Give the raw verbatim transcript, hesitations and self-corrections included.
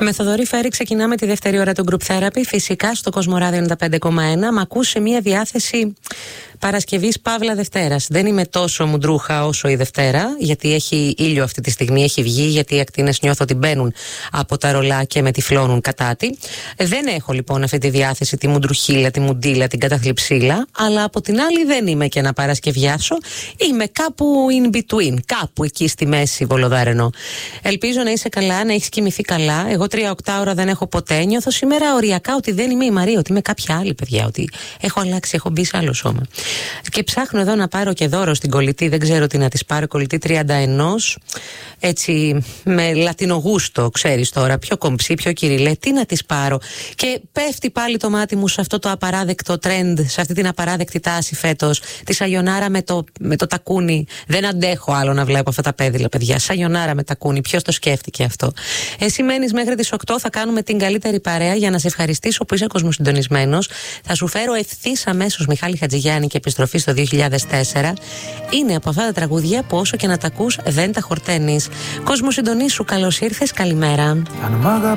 Με Θοδωρή Φέρη ξεκινάμε τη δεύτερη ώρα του Group Therapy. Φυσικά στο Κοσμοράδιο ενενήντα πέντε κόμμα ένα. Μ' ακούς σε μια διάθεση Παρασκευής Παύλα Δευτέρας. Δεν είμαι τόσο μουντρούχα όσο η Δευτέρα, γιατί έχει ήλιο αυτή τη στιγμή, έχει βγει, γιατί οι ακτίνες νιώθω ότι μπαίνουν από τα ρολά και με τυφλώνουν κατά τη. Δεν έχω λοιπόν αυτή τη διάθεση, τη μουντρουχίλα, τη μουντίλα, την καταθλιψίλα, αλλά από την άλλη δεν είμαι και να παρασκευιάσω. Είμαι κάπου in between, κάπου εκεί στη μέση, Βολοδάρενο. Ελπίζω να είσαι καλά, να έχεις κοιμηθεί καλά. Εγώ τρία οκτάωρα δεν έχω ποτέ. Νιώθω σήμερα οριακά ότι δεν είμαι η Μαρία, ότι είμαι κάποια άλλη, παιδιά, ότι έχω αλλάξει, έχω μπει σε άλλο σώμα. Και ψάχνω εδώ να πάρω και δώρο στην κολλητή, δεν ξέρω τι να της πάρω, κολλητή τριάντα ένα, έτσι με λατινογούστο, ξέρεις τώρα, πιο κομψή, πιο κυριλέ, τι να της πάρω. Και πέφτει πάλι το μάτι μου σε αυτό το απαράδεκτο trend, σε αυτή την απαράδεκτη τάση φέτος, τη σαγιονάρα με το, με το τακούνι. Δεν αντέχω άλλο να βλέπω αυτά τα πέδιλα, παιδιά. Σαγιονάρα με τακούνι, ποιος το σκέφτηκε αυτό. Εσύ μένεις μέχρι τις οκτώ, θα κάνουμε την καλύτερη παρέα για να σε ευχαριστήσω που είσαι κοσμοσυντονισμένος. Θα σου φέρω ευθύς αμέσως Μιχάλη Χατζηγιάννη και επιστροφή στο δύο χιλιάδες τέσσερα. Είναι από αυτά τα τραγούδια που όσο και να τα ακούς δεν τα χορταίνεις. Κόσμο συντονίσου, καλώς ήρθες, καλημέρα.